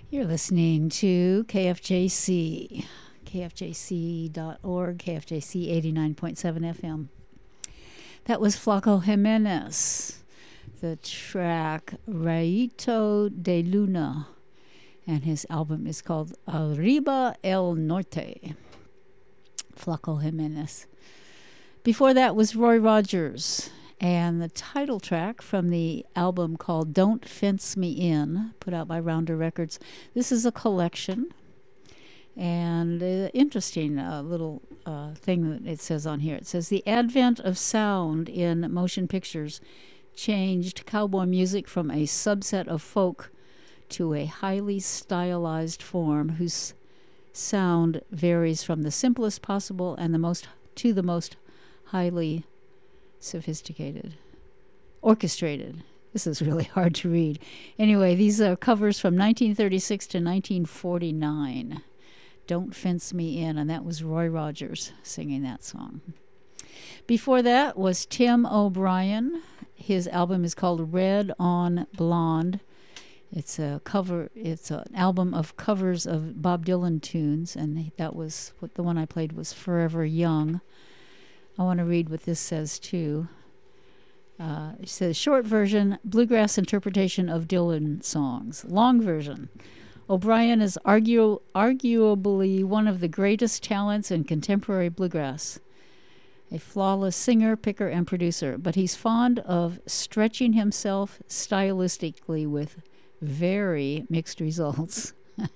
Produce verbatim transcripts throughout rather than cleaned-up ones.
You're listening to K F J C, K F J C dot org, K F J C eighty-nine point seven F M. That was Flaco Jimenez, the track Rayito de Luna, and his album is called Arriba el Norte. Flaco Jimenez. Before that was Roy Rogers, and the title track from the album called Don't Fence Me In, put out by Rounder Records. This is a collection, and uh, interesting uh, little uh, thing that it says on here. It says, the advent of sound in motion pictures changed cowboy music from a subset of folk to a highly stylized form whose sound varies from the simplest possible and the most to the most highly sophisticated, orchestrated. This is really hard to read. Anyway, these are covers from nineteen thirty-six to nineteen forty-nine. Don't Fence Me In, and that was Roy Rogers singing that song. Before that was Tim O'Brien. His album is called Red on Blonde. It's a cover. It's an album of covers of Bob Dylan tunes, and that was what the one I played was Forever Young. I want to read what this says too. Uh, it says, short version, bluegrass interpretation of Dylan songs. Long version, O'Brien is argue, arguably one of the greatest talents in contemporary bluegrass. A flawless singer, picker, and producer, but he's fond of stretching himself stylistically with very mixed results.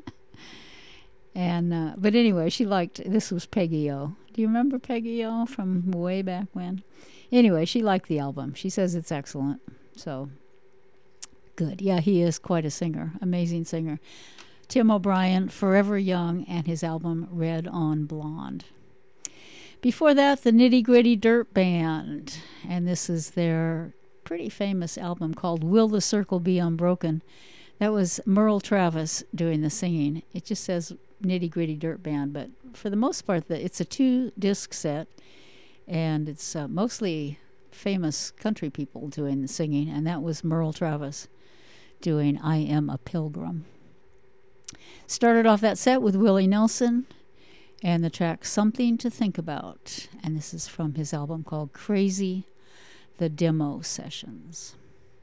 and uh, But anyway, she liked, this was Peggy O. Do you remember Peggy O from way back when? Anyway, she liked the album. She says it's excellent. So, good. Yeah, he is quite a singer. Amazing singer. Tim O'Brien, Forever Young, and his album Red on Blonde. Before that, the Nitty Gritty Dirt Band. And this is their pretty famous album called Will the Circle Be Unbroken. That was Merle Travis doing the singing. It just says Nitty Gritty Dirt Band, but for the most part, the, it's a two-disc set, and it's uh, mostly famous country people doing the singing, and that was Merle Travis doing I Am a Pilgrim. Started off that set with Willie Nelson and the track Something to Think About, and this is from his album called Crazy, the Demo Sessions.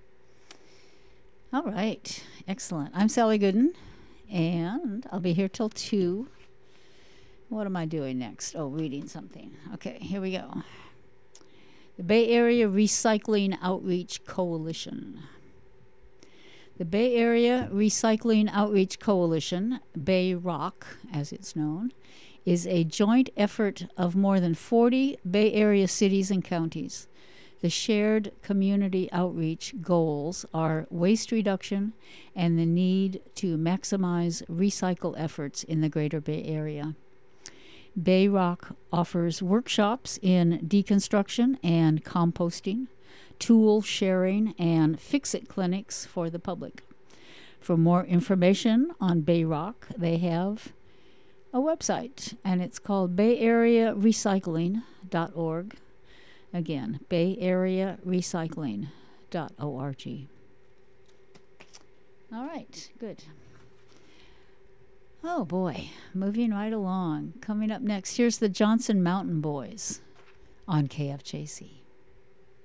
All right, excellent. I'm Sally Gooden, and I'll be here till two. What am I doing next? Oh, reading something. Okay, here we go. The Bay Area Recycling Outreach Coalition. The Bay Area Recycling Outreach Coalition, Bay Rock as it's known, is a joint effort of more than forty Bay Area cities and counties. The shared community outreach goals are waste reduction and the need to maximize recycle efforts in the Greater Bay Area. Bay Rock offers workshops in deconstruction and composting, tool sharing, and fix-it clinics for the public. For more information on Bay Rock, they have a website, and it's called bay area recycling dot org. Again, bay area recycling dot org. All right, good. Oh boy, moving right along. Coming up next, here's the Johnson Mountain Boys on K F J C.